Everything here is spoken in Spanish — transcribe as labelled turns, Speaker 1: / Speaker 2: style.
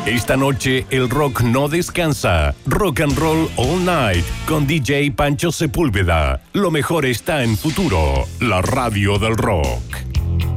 Speaker 1: Esta noche el rock no descansa. Rock and Roll All Night con DJ Pancho Sepúlveda. Lo mejor está en Futuro, la radio del rock.